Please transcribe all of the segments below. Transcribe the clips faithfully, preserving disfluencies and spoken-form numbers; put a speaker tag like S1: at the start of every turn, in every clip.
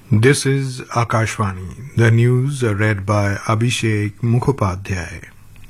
S1: This is Akashvani. The news are read by Abhishek Mukhopadhyay.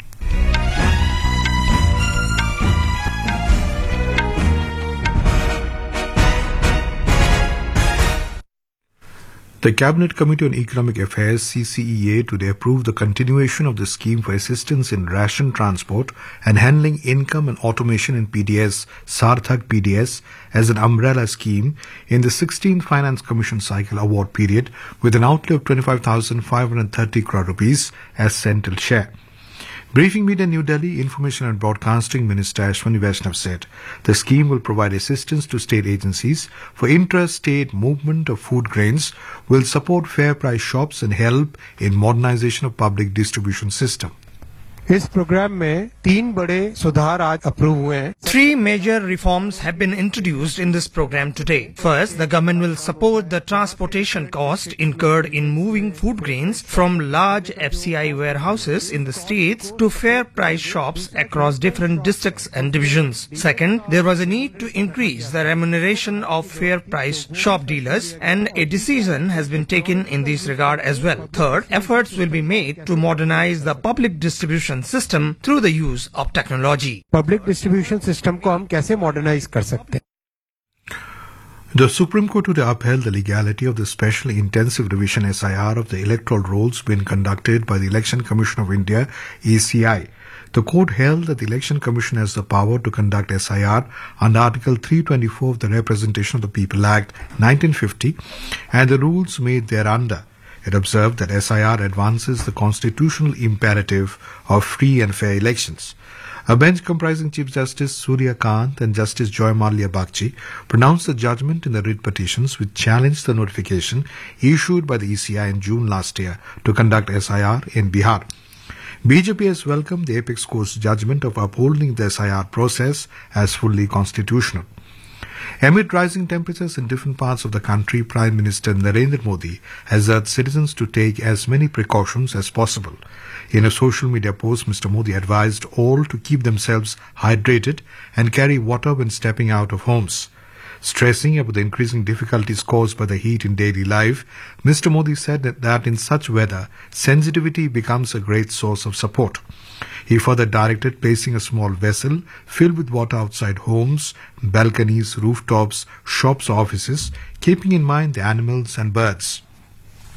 S1: The Cabinet Committee on Economic Affairs C C E A today approved the continuation of the scheme for assistance in ration transport and handling income and automation in P D S, Sarthak P D S, as an umbrella scheme in the sixteenth Finance Commission cycle award period with an outlay of twenty-five thousand five hundred thirty crore rupees as central share. Briefing media in New Delhi, Information and Broadcasting Minister Ashwani Vaishnav said the scheme will provide assistance to state agencies for intra-state movement of food grains, will support fair price shops and help in modernization of public distribution system.
S2: इस programme में तीन बड़े सुधार आज approve हुए हैं.
S3: Three major reforms have been introduced in this program today. First, the government will support the transportation cost incurred in moving food grains from large F C I warehouses in the states to fair price shops across different districts and divisions. Second, there was a need to increase the remuneration of fair price shop dealers, and a decision has been taken in this regard as well. Third, efforts will be made to modernize the public distribution system through the use of technology.
S2: Public distribution system को हम कैसे modernize कर सकते हैं?
S1: The Supreme Court today upheld the legality of the Special Intensive Revision S I R of the electoral rolls being conducted by the Election Commission of India E C I. The court held that the Election Commission has the power to conduct S I R under Article three twenty-four of the Representation of the People Act nineteen fifty and the rules made thereunder. It observed that S I R advances the constitutional imperative of free and fair elections. A bench comprising Chief Justice Surya Kant and Justice Joy Malia Bagchi pronounced the judgment in the writ petitions which challenged the notification issued by the E C I in June last year to conduct S I R in Bihar. B J P has welcomed the Apex Court's judgment of upholding the S I R process as fully constitutional. Amid rising temperatures in different parts of the country, Prime Minister Narendra Modi has urged citizens to take as many precautions as possible. In a social media post, Mister Modi advised all to keep themselves hydrated and carry water when stepping out of homes. Stressing about the increasing difficulties caused by the heat in daily life, Mister Modi said that, that in such weather, sensitivity becomes a great source of support. He further directed placing a small vessel filled with water outside homes, balconies, rooftops, shops, offices, keeping in mind the animals and birds.